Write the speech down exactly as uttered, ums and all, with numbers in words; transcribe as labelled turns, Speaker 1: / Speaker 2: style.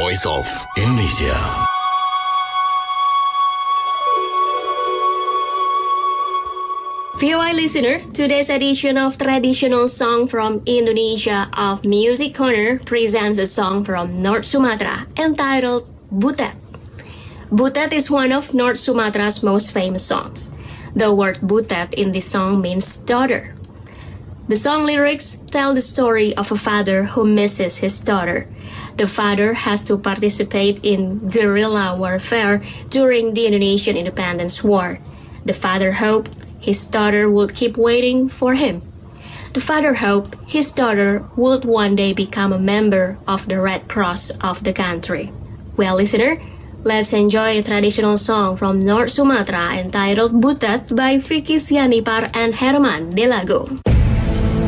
Speaker 1: voice of Indonesia.
Speaker 2: V O I listener, today's edition of Traditional Song from Indonesia of Music Corner presents a song from North Sumatra entitled Butet. Butet is one of North Sumatra's most famous songs. The word Butet in this song means daughter. The song lyrics tell the story of a father who misses his daughter. The father has to participate in guerrilla warfare during the Indonesian Independence War. The father hoped his daughter would keep waiting for him. The father hoped his daughter would one day become a member of the Red Cross of the country. Well, listener, let's enjoy a traditional song from North Sumatra entitled Butet by Vicky Sianipar and Herman Delago.